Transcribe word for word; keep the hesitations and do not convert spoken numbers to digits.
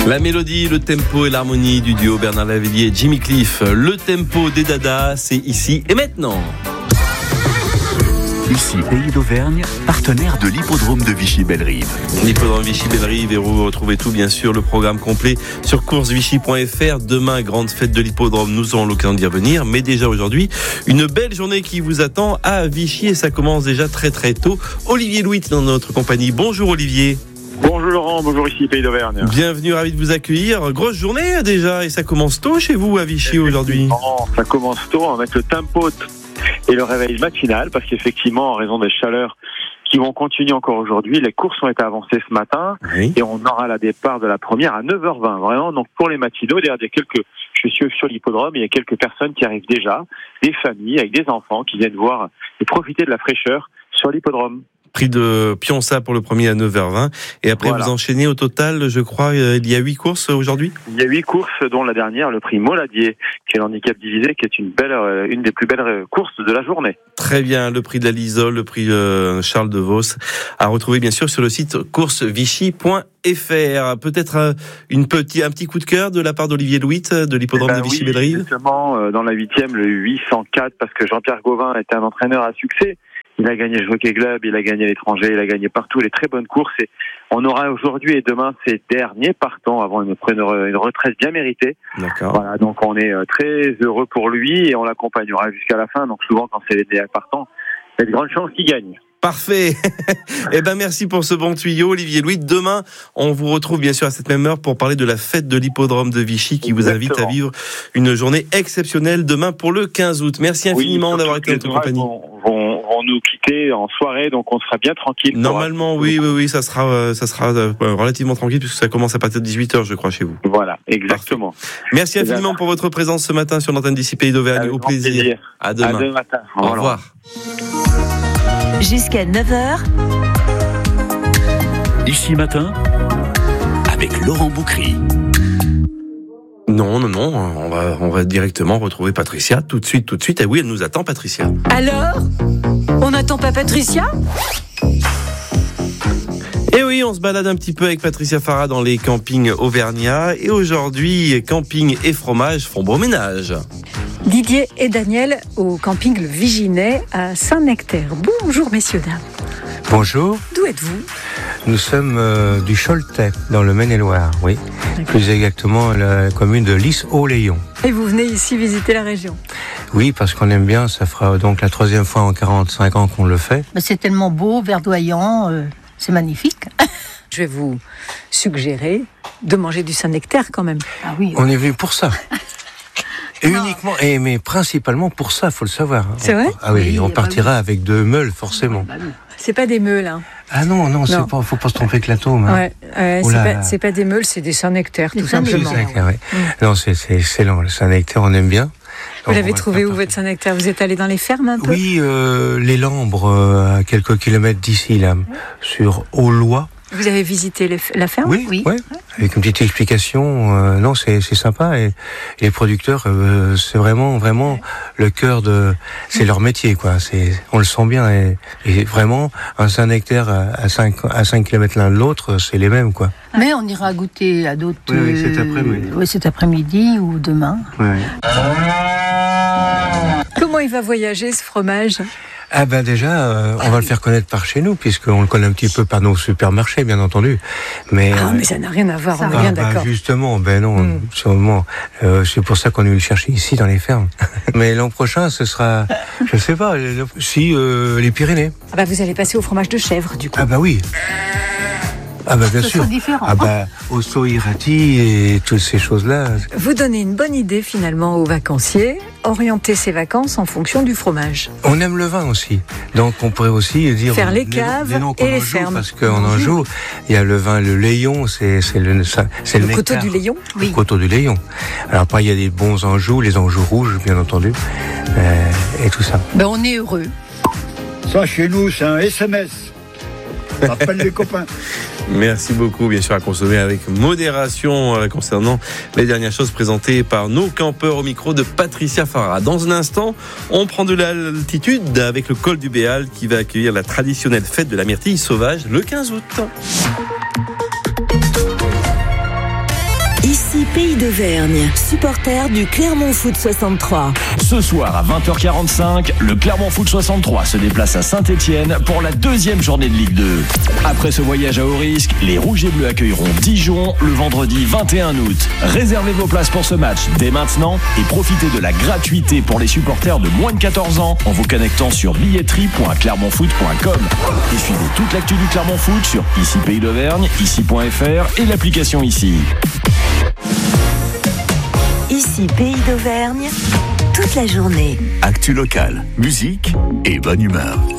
La mélodie, le tempo et l'harmonie du duo Bernard Lavilliers et Jimmy Cliff. Le tempo des dadas, c'est ici et maintenant. Ici, Pays d'Auvergne, partenaire de l'hippodrome de Vichy-Bellerive. L'hippodrome Vichy-Bellerive, et vous retrouvez tout, bien sûr, le programme complet sur course vichy point f r. Demain, grande fête de l'hippodrome, nous aurons l'occasion d'y revenir. Mais déjà aujourd'hui, une belle journée qui vous attend à Vichy et ça commence déjà très très tôt. Olivier Louis dans notre compagnie. Bonjour Olivier. Bonjour Laurent, bonjour ici Pays d'Auvergne. Bienvenue, ravi de vous accueillir. Grosse journée déjà et ça commence tôt chez vous à Vichy aujourd'hui. Ça commence tôt avec le tempo et le réveil matinal parce qu'effectivement en raison des chaleurs qui vont continuer encore aujourd'hui, les courses ont été avancées ce matin oui. Et on aura le départ de la première à neuf heures vingt. Vraiment, donc pour les matinaux, d'ailleurs, il y a quelques, je suis sur l'hippodrome, il y a quelques personnes qui arrivent déjà, des familles avec des enfants qui viennent voir et profiter de la fraîcheur sur l'hippodrome. Prix de Pionça pour le premier à neuf heures vingt. Et après, voilà. Vous enchaînez au total, je crois, il y a huit courses aujourd'hui ? Il y a huit courses, dont la dernière, le prix Moladier, qui est l'handicap divisé, qui est une belle, une des plus belles courses de la journée. Très bien, le prix de la Lisole, le prix euh, Charles de Vos, à retrouver bien sûr sur le site course vichy point f r. Peut-être euh, une petit, un petit coup de cœur de la part d'Olivier Louis, de l'hippodrome eh ben de Vichy-Bellerive. Oui, justement, euh, dans la huitième, le huit cent quatre, parce que Jean-Pierre Gauvin était un entraîneur à succès. Il a gagné le Jockey Club, il a gagné à l'étranger, il a gagné partout, les très bonnes courses. Et on aura aujourd'hui et demain ses derniers partants avant une, une retraite bien méritée. D'accord. Voilà, donc on est très heureux pour lui et on l'accompagnera jusqu'à la fin. Donc souvent, quand c'est les derniers partants, il y a de grandes chances qu'il gagne. Parfait. Eh ben merci pour ce bon tuyau, Olivier Louis. Demain, on vous retrouve bien sûr à cette même heure pour parler de la fête de l'hippodrome de Vichy qui Exactement. Vous invite à vivre une journée exceptionnelle demain pour le quinze août. Merci infiniment oui, d'avoir été en notre compagnie. Vont, vont, vont nous quitter en soirée, donc on sera bien tranquille. Normalement, oui, oui, oui, ça sera, ça sera relativement tranquille puisque ça commence à partir de dix-huit heures, je crois, chez vous. Voilà, exactement. Parfait. Merci infiniment pour votre présence ce matin sur l'antenne d'ici Pays d'Auvergne. Avec Au plaisir. plaisir. À demain. À demain matin. Au, Au revoir. Jusqu'à neuf heures. Ici matin, avec Laurent Boucry. Non, non, non, on va, on va directement retrouver Patricia tout de suite, tout de suite. Et oui, elle nous attend, Patricia. Alors ? On n'attend pas Patricia ? Et oui, on se balade un petit peu avec Patricia Farah dans les campings auvergnats. Et aujourd'hui, camping et fromage font beau ménage. Didier et Daniel au camping Le Viginet à Saint-Nectaire. Bonjour messieurs, dames. Bonjour. D'où êtes-vous ? Nous sommes euh, du Choletais, dans le Maine-et-Loire, oui. D'accord. Plus exactement la commune de Lys-Haut-Léon. Et vous venez ici visiter la région ? Oui, parce qu'on aime bien, ça fera donc la troisième fois en quarante-cinq ans qu'on le fait. C'est tellement beau, verdoyant, euh, c'est magnifique. Je vais vous suggérer de manger du Saint-Nectaire quand même. Ah oui. On est venu pour ça. Et uniquement, et mais principalement pour ça, faut le savoir. C'est vrai ? Ah oui, oui on partira bah oui. avec deux meules, forcément. Bah oui. C'est pas des meules, hein. Ah non, non, c'est non. pas, faut pas se tromper avec l'atome. Hein. Ouais, euh, c'est, pas, c'est pas des meules, c'est des Saint-Nectaire, tout simplement. Saint-Nectaire, ouais. Mmh. Non, c'est, c'est excellent. Le Saint-Nectaire, on aime bien. Donc, vous l'avez trouvé où votre Saint-Nectaire ? Vous êtes allé dans les fermes un peu ? Oui, euh, les Lambres, euh, à quelques kilomètres d'ici, là, sur Aulois. Vous avez visité les, la ferme ? Oui, oui. Ouais, avec une petite explication. Euh, non, c'est, c'est sympa. Et, et les producteurs, euh, c'est vraiment, vraiment ouais. le cœur de. C'est leur métier, quoi. C'est, on le sent bien. Et, et vraiment, un Saint-Nectaire à cinq à cinq kilomètres l'un de l'autre, c'est les mêmes, quoi. Mais on ira goûter à d'autres. Oui, oui, cet après-midi. Oui, cet après-midi ou demain. Ouais. Comment il va voyager ce fromage ? Ah ben déjà, euh, on va le faire connaître par chez nous, puisqu'on le connaît un petit peu par nos supermarchés, bien entendu. Mais, ah, euh, mais ça n'a rien à voir, on est ah, bien bah, d'accord. Justement, ben non, mm. sûrement. Euh, c'est pour ça qu'on est venu le chercher ici, dans les fermes. Mais l'an prochain, ce sera, je sais pas, si, euh, les Pyrénées. Ah bah vous allez passer au fromage de chèvre, du coup. Ah bah oui. Ah bah bien Ce sûr. Ah bah au soirati et toutes ces choses-là. Vous donnez une bonne idée finalement aux vacanciers, orienter ses vacances en fonction du fromage. On aime le vin aussi, donc on pourrait aussi dire faire les caves les noms, les et les joue, fermes. Parce qu'en Anjou, il y a le vin, le Léon, c'est c'est le ça, c'est le, le coteau du Léon. Oui. Le coteau du Léon. Alors après il y a des bons Anjou, les Anjou rouges bien entendu, euh, et tout ça. Ben on est heureux. Ça chez nous c'est un S M S. Ça appelle les copains. Merci beaucoup, bien sûr, à consommer avec modération euh, concernant les dernières choses présentées par nos campeurs au micro de Patricia Farah. Dans un instant, on prend de l'altitude avec le col du Béal qui va accueillir la traditionnelle fête de la myrtille sauvage le quinze août. Ici Pays d'Auvergne, supporter du Clermont Foot soixante-trois. Ce soir à vingt heures quarante-cinq, le Clermont Foot soixante-trois se déplace à Saint-Étienne pour la deuxième journée de Ligue deux. Après ce voyage à haut risque, les Rouges et Bleus accueilleront Dijon le vendredi vingt et un août. Réservez vos places pour ce match dès maintenant et profitez de la gratuité pour les supporters de moins de quatorze ans en vous connectant sur billetterie point clermont foot point com. Et suivez toute l'actu du Clermont Foot sur Ici Pays d'Auvergne, ici point f r et l'application Ici. Ici Pays d'Auvergne, toute la journée. Actu locale, musique et bonne humeur.